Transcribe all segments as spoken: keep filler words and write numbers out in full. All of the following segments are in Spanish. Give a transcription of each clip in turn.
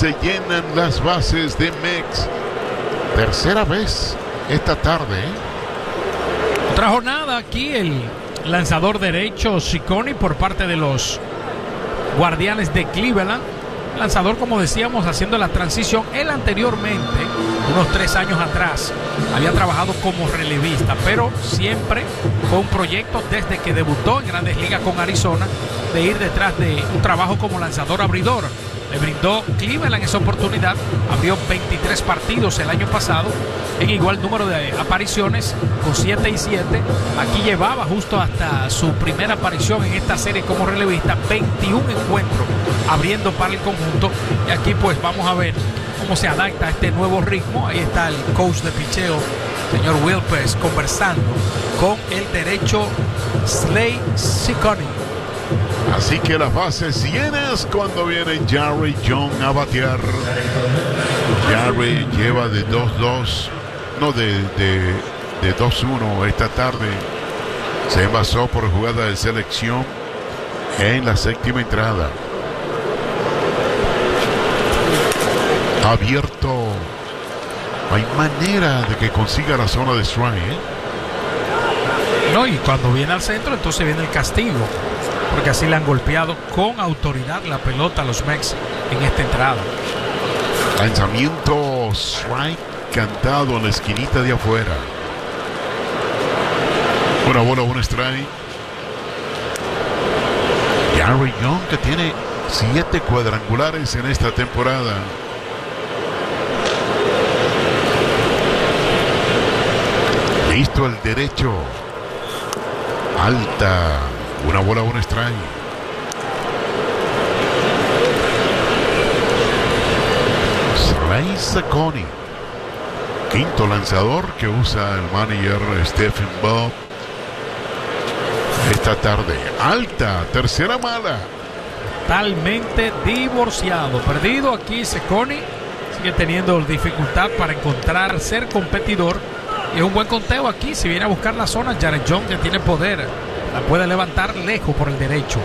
se llenan las bases de Mex. Tercera vez esta tarde, ¿eh? Otra jornada aquí, el lanzador derecho Ciccone por parte de los Guardianes de Cleveland. Lanzador, como decíamos, haciendo la transición. Él anteriormente, unos tres años atrás, había trabajado como relevista, pero siempre fue un proyecto desde que debutó en Grandes Ligas con Arizona, de ir detrás de un trabajo como lanzador abridor. Le brindó Cleveland esa oportunidad, abrió veintitrés partidos el año pasado, en igual número de apariciones, con siete y siete. Aquí llevaba justo hasta su primera aparición en esta serie como relevista, veintiún encuentros abriendo para el conjunto. Y aquí pues vamos a ver cómo se adapta a este nuevo ritmo. Ahí está el coach de picheo, señor Wilpes, conversando con el derecho Slade Ciccone. Así que las bases llenas cuando viene Jarry Jong a batear. Jarry lleva de dos dos, no de, de, de dos uno esta tarde. Se envasó por jugada de selección en la séptima entrada. Abierto. No hay manera de que consiga la zona de strike, ¿eh? No, y cuando viene al centro, entonces viene el castigo, porque así le han golpeado con autoridad la pelota a los Mex en esta entrada. Lanzamiento strike cantado en la esquinita de afuera. Una bola, un strike. Jarry Jong, que tiene siete cuadrangulares en esta temporada. Listo el derecho. Alta. Una bola, un strike. Slade Ciccone, quinto lanzador que usa el manager Stephen Bob esta tarde. Alta, tercera mala. Totalmente divorciado. Perdido aquí Ciccone. Sigue teniendo dificultad para encontrar, ser competidor. Y es un buen conteo aquí. Si viene a buscar la zona, Jarry Jong, que tiene poder, la puede levantar lejos por el derecho.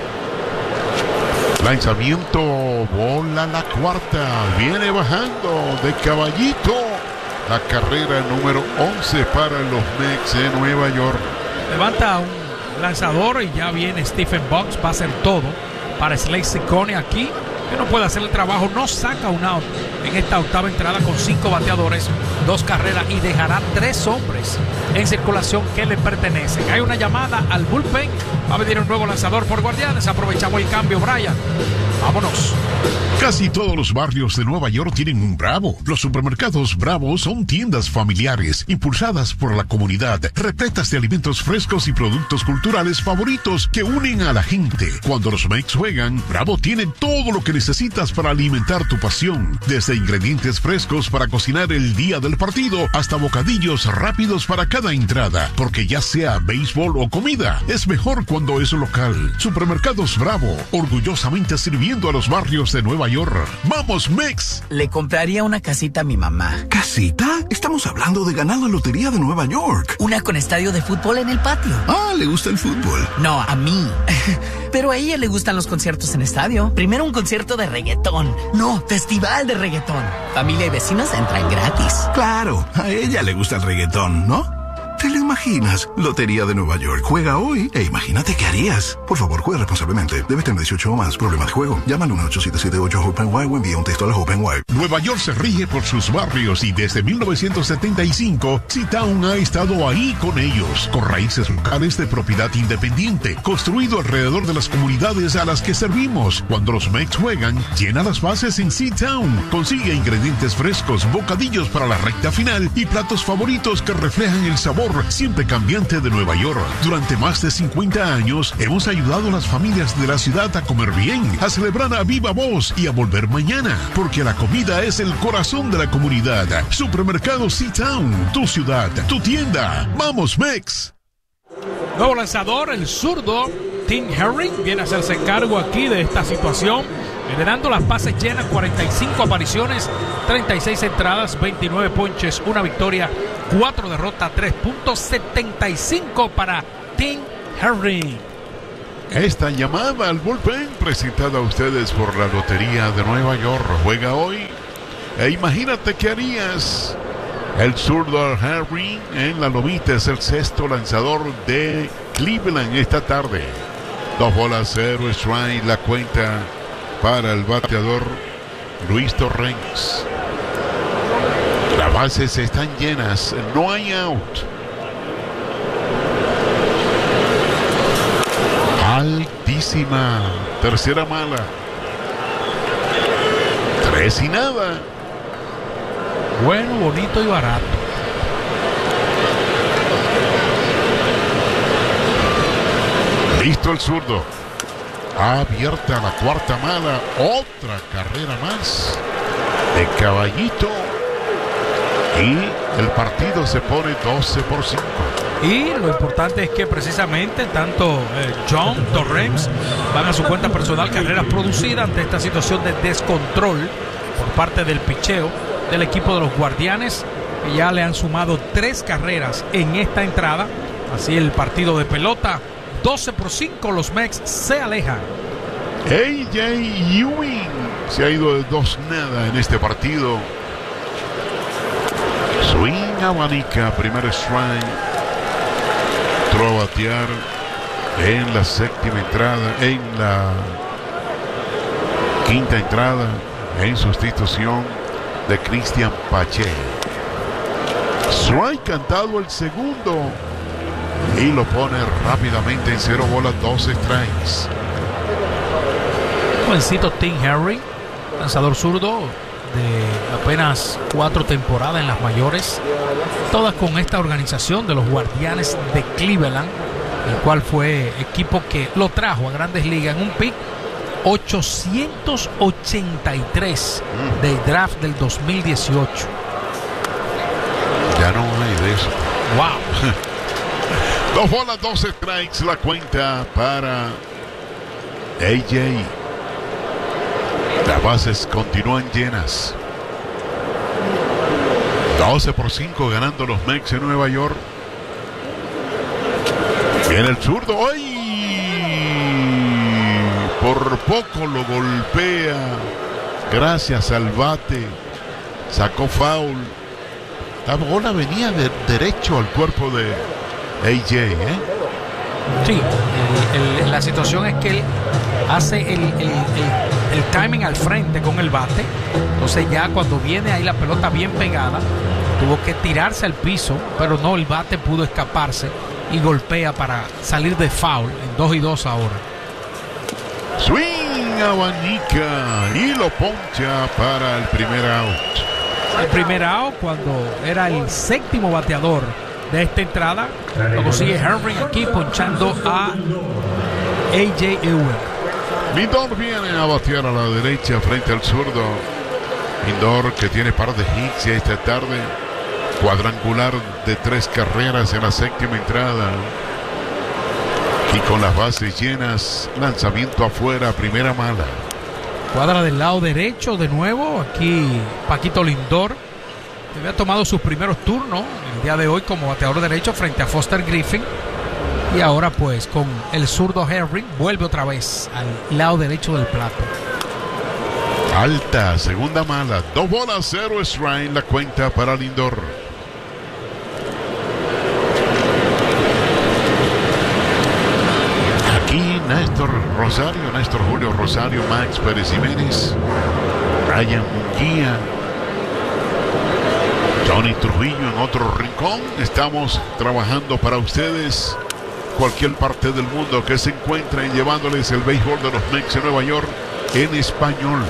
Lanzamiento, bola la cuarta. Viene bajando de caballito. La carrera número once para los Mets de Nueva York. Levanta un lanzador y ya viene Stephen Box. Va a hacer todo para Slade Ciccone aquí, que no puede hacer el trabajo. No saca un out en esta octava entrada con cinco bateadores, dos carreras, y dejará tres hombres en circulación que le pertenecen. Hay una llamada al bullpen. Va a venir un nuevo lanzador por Guardianes. Aprovechamos el cambio, Brian. Vámonos. Casi todos los barrios de Nueva York tienen un Bravo. Los supermercados Bravo son tiendas familiares, impulsadas por la comunidad, repletas de alimentos frescos y productos culturales favoritos que unen a la gente. Cuando los Mets juegan, Bravo tiene todo lo que necesitas para alimentar tu pasión. Desde ingredientes frescos para cocinar el día del partido, hasta bocadillos rápidos para cada entrada. Porque ya sea béisbol o comida, es mejor cuando es local. Supermercados Bravo, orgullosamente sirviendo a los barrios de Nueva York. ¡Vamos, Mex! Le compraría una casita a mi mamá. ¿Casita? Estamos hablando de ganar la lotería de Nueva York. Una con estadio de fútbol en el patio. Ah, ¿le gusta el fútbol? No, a mí. Pero a ella le gustan los conciertos en estadio. Primero un concierto de reggaetón. No, festival de reggaetón. Familia y vecinos entran gratis. Claro, a ella le gusta el reggaetón, ¿no? ¿Te lo imaginas? Lotería de Nueva York. Juega hoy e imagínate qué harías. Por favor, juega responsablemente. Debes tener dieciocho o más. Problema de juego. Llama al uno ocho siete siete ocho Hope and Wild o envía un texto a la Hope and Wild. Nueva York se rige por sus barrios y desde mil novecientos setenta y cinco, C-Town ha estado ahí con ellos, con raíces locales de propiedad independiente, construido alrededor de las comunidades a las que servimos. Cuando los Mets juegan, llena las bases en C-Town. Consigue ingredientes frescos, bocadillos para la recta final y platos favoritos que reflejan el sabor siempre cambiante de Nueva York. Durante más de cincuenta años hemos ayudado a las familias de la ciudad a comer bien, a celebrar a viva voz y a volver mañana, porque la comida es el corazón de la comunidad. Supermercado C-Town, tu ciudad, tu tienda. ¡Vamos, Mex! Nuevo lanzador, el zurdo Tim Herring, viene a hacerse cargo aquí de esta situación, liderando las bases llenas, cuarenta y cinco apariciones, treinta y seis entradas, veintinueve ponches, una victoria, cuatro derrotas, tres punto setenta y cinco para Tim Herring. Esta llamada al bullpen presentada a ustedes por la Lotería de Nueva York. Juega hoy e imagínate qué harías. El zurdo Harry en la lomita es el sexto lanzador de Cleveland esta tarde. Dos bolas, cero strike, la cuenta para el bateador Luis Torrens. Las bases están llenas, no hay out. Altísima, tercera mala. Tres y nada. Bueno, bonito y barato. Listo el zurdo. Abierta la cuarta mala. Otra carrera más de Caballito. Y el partido se pone doce por cinco. Y lo importante es que precisamente tanto eh, John Torrens van a su cuenta personal carreras producidas ante esta situación de descontrol por parte del picheo del equipo de los Guardianes, que ya le han sumado tres carreras en esta entrada. Así el partido de pelota, doce por cinco, los Mex se alejan. A J Ewing se ha ido de dos nada en este partido. Swing abanica, primer strike. Entró a batear en la séptima entrada, en la quinta entrada, en sustitución de Cristian Pache. Strike cantado el segundo y lo pone rápidamente en cero bolas, dos strikes. Jovencito Tim Henry, lanzador zurdo de apenas cuatro temporadas en las mayores, todas con esta organización de los Guardianes de Cleveland, el cual fue equipo que lo trajo a Grandes Ligas en un pick ochocientos ochenta y tres del draft del dos mil dieciocho. Ya no hay de eso. Wow. Dos bolas, dos strikes, la cuenta para A J. Las bases continúan llenas. doce por cinco ganando los Mex en Nueva York. Viene el zurdo. ¡Ay! Por poco lo golpea. Gracias al bate. Sacó foul. La bola venía de derecho al cuerpo de A J, ¿eh? Sí, el, el, la situación es que él hace el, el, el, el timing al frente con el bate. Entonces ya cuando viene ahí la pelota bien pegada, tuvo que tirarse al piso, pero no, el bate pudo escaparse y golpea para salir de foul en dos y dos ahora. Swing abanica y lo poncha para el primer out. El primer out, cuando era el séptimo bateador de esta entrada, lo consigue Henry aquí ponchando a A J Ewing. Lindor viene a batear a la derecha frente al zurdo. Lindor, que tiene par de hits esta tarde, cuadrangular de tres carreras en la séptima entrada. Y con las bases llenas, lanzamiento afuera, primera mala. Cuadra del lado derecho de nuevo. Aquí Paquito Lindor, que había tomado sus primeros turnos el día de hoy como bateador derecho frente a Foster Griffin. Y ahora pues con el zurdo Henry vuelve otra vez al lado derecho del plato. Alta, segunda mala, dos bolas, cero strike, la cuenta para Lindor. Aquí Néstor Rosario, Néstor Julio Rosario, Max Pérez Jiménez, Ryan Munguía, Tony Trujillo en otro rincón. Estamos trabajando para ustedes, cualquier parte del mundo que se encuentren, llevándoles el béisbol de los Mets en Nueva York en español.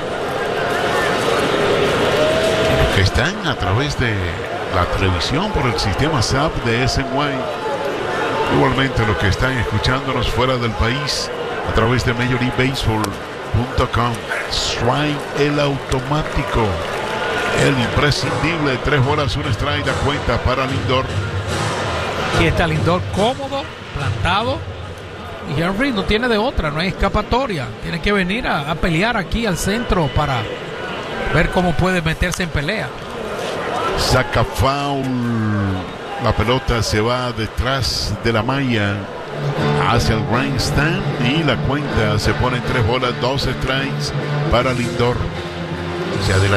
Que están a través de la televisión por el sistema S A P de S N Y. Igualmente los que están escuchándonos fuera del país a través de Major League Baseball punto com. Strike, el automático, el imprescindible, tres bolas, un strike, la cuenta para Lindor. Aquí está Lindor cómodo, plantado, y Henry no tiene de otra, no hay escapatoria, tiene que venir a, a pelear aquí al centro para ver cómo puede meterse en pelea. Saca foul, la pelota se va detrás de la malla hacia el grandstand y la cuenta se pone en tres bolas, dos strikes para Lindor. Se adelanta